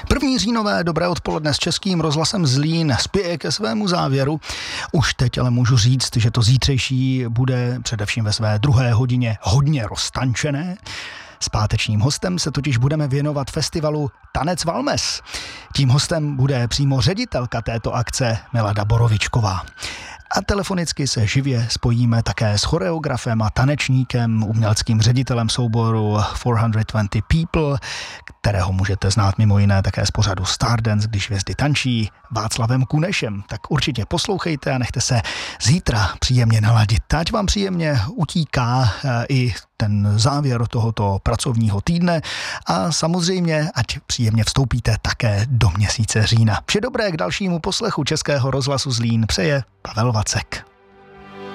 První říjnové dobré odpoledne s Českým rozhlasem Zlín spěje ke svému závěru. Už teď ale můžu říct, že to zítřejší bude především ve své druhé hodině hodně roztančené. S pátečním hostem se totiž budeme věnovat festivalu Tanec Valmes. Tím hostem bude přímo ředitelka této akce Milada Borovičková. A telefonicky se živě spojíme také s choreografem a tanečníkem, uměleckým ředitelem souboru 420 People, kterého můžete znát mimo jiné také z pořadu Stardance, když hvězdy tančí, Václavem Kunešem. Tak určitě poslouchejte a nechte se zítra příjemně naladit. Ať vám příjemně utíká i ten závěr tohoto pracovního týdne a samozřejmě, ať příjemně vstoupíte také do měsíce října. Vše dobré k dalšímu poslechu Českého rozhlasu Zlín přeje Pavel Vacek.